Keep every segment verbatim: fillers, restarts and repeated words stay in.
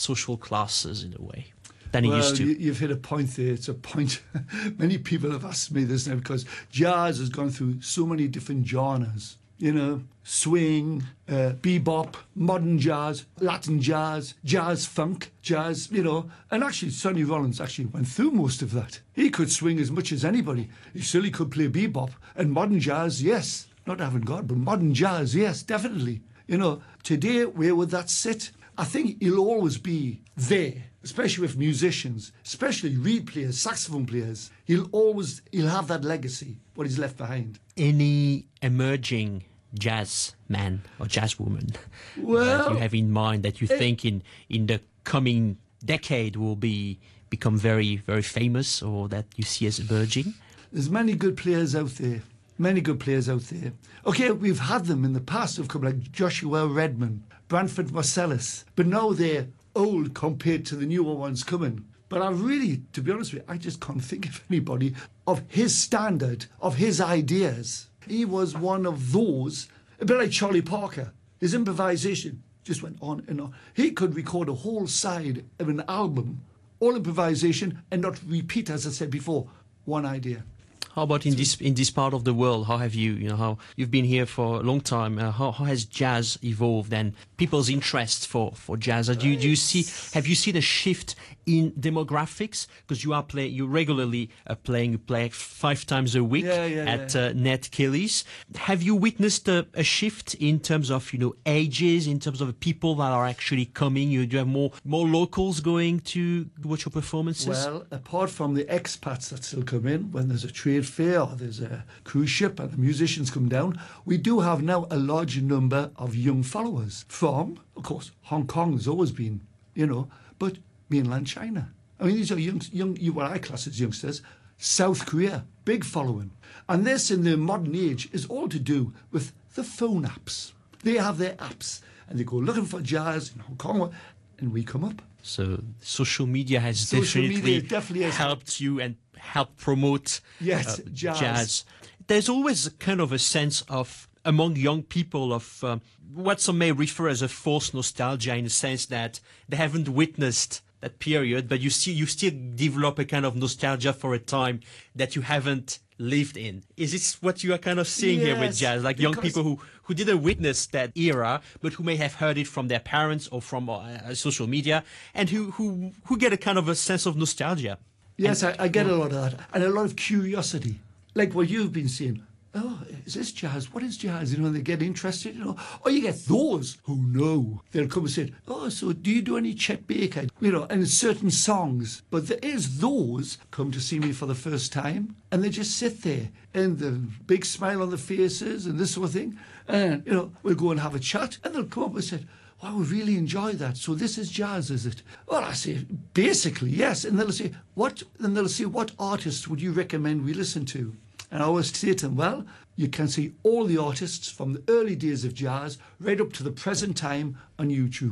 social classes in a way than well, it used to. You, you've hit a point there. It's a point. Many people have asked me this now because jazz has gone through so many different genres. You know, swing, uh, bebop, modern jazz, Latin jazz, jazz funk, jazz, you know. And actually, Sonny Rollins actually went through most of that. He could swing as much as anybody. He certainly could play bebop. And modern jazz, yes. Not avant-garde, but modern jazz, yes, definitely. You know, today, where would that sit? I think he'll always be there, especially with musicians, especially reed players, saxophone players. He'll always, he'll have that legacy, what he's left behind. Any emerging jazz man or jazz woman well, that you have in mind that you it, think in, in the coming decade will be become very, very famous or that you see as emerging? There's many good players out there. Many good players out there. Okay, we've had them in the past who've come like Joshua Redman, Branford Marsalis, but now they're old compared to the newer ones coming. But I really, to be honest with you, I just can't think of anybody of his standard, of his ideas. He was one of those, a bit like Charlie Parker. His improvisation just went on and on. He could record a whole side of an album, all improvisation, and not repeat, as I said before, one idea. How about in this in this part of the world? How have you, you know, how you've been here for a long time? Uh, how, how has jazz evolved and people's interest for for jazz? Do you, do you see? Have you seen a shift in demographics? Because you are play, you regularly uh, playing, you play five times a week yeah, yeah, at yeah. Uh, Ned Kelly's. Have you witnessed a, a shift in terms of you know ages, in terms of people that are actually coming? You do you have more more locals going to watch your performances? Well, apart from the expats that still come in when there's a trade fair or there's a cruise ship and the musicians come down, we do have now a large number of young followers from, of course, Hong Kong has always been, you know, but mainland China. I mean, these are young, young what I class as youngsters. South Korea, big following. And this in the modern age is all to do with the phone apps. They have their apps and they go looking for jazz in Hong Kong and we come up. So social media has social definitely, media definitely has helped you and help promote yes, uh, jazz. jazz. There's always a kind of a sense of, among young people, of um, what some may refer as a false nostalgia, in the sense that they haven't witnessed that period, but you see, you still develop a kind of nostalgia for a time that you haven't lived in. Is this what you are kind of seeing yes, here with jazz? Like young people who, who didn't witness that era, but who may have heard it from their parents or from uh, social media, and who, who, who get a kind of a sense of nostalgia. Yes, and, I, I get a lot of that. And a lot of curiosity. Like what you've been saying. Oh, is this jazz? What is jazz? You know, and they get interested, you know. Or you get those who know. They'll come and say, oh, so do you do any Chet Baker? You know, and certain songs. But there is those come to see me for the first time and they just sit there and the big smile on their faces and this sort of thing. And, you know, we'll go and have a chat and they'll come up and say, oh, I really enjoy that. So this is jazz, is it? Well, I say, basically, yes. And they'll say, what? And they'll say, what artists would you recommend we listen to? And I always say to them, well, you can see all the artists from the early days of jazz right up to the present time on YouTube.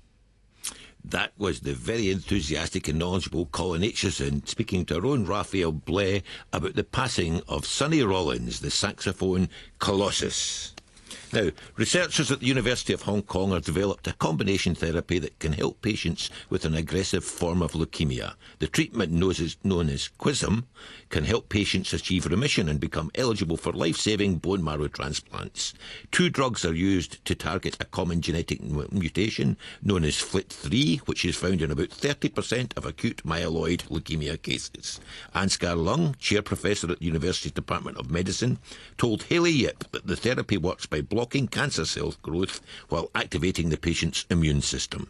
That was the very enthusiastic and knowledgeable Colin Aitchison speaking to our own Raphael Blais about the passing of Sonny Rollins, the saxophone colossus. Now, researchers at the University of Hong Kong have developed a combination therapy that can help patients with an aggressive form of leukemia. The treatment known as, known as QUIZM can help patients achieve remission and become eligible for life-saving bone marrow transplants. Two drugs are used to target a common genetic mutation known as F L T three, which is found in about thirty percent of acute myeloid leukemia cases. Ansgar Lung, Chair Professor at the University Department of Medicine, told Haley Yip that the therapy works by blocking cancer cell growth while activating the patient's immune system.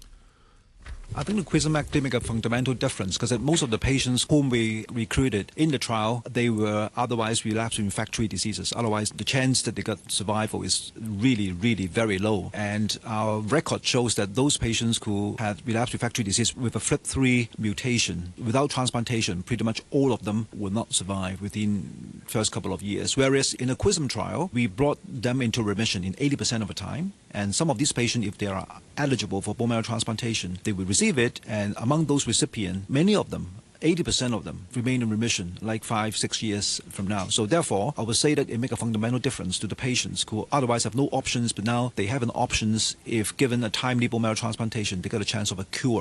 I think the QUIZM actually make a fundamental difference because most of the patients whom we recruited in the trial, they were otherwise relapsed refractory diseases. Otherwise, the chance that they got survival is really, really very low. And our record shows that those patients who had relapsed refractory disease with a F L T three mutation, without transplantation, pretty much all of them will not survive within first couple of years. Whereas in a QUIZM trial, we brought them into remission in eighty percent of the time. And some of these patients, if they are eligible for bone marrow transplantation, they will receive it. And among those recipients, many of them, eighty percent of them, remain in remission like five, six years from now. So therefore, I would say that it makes a fundamental difference to the patients who otherwise have no options, but now they have an options. If given a timely bone marrow transplantation, they get a chance of a cure.